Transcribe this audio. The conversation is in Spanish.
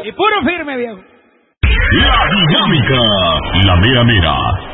Y puro firme, viejo. La dinámica, la mera mera.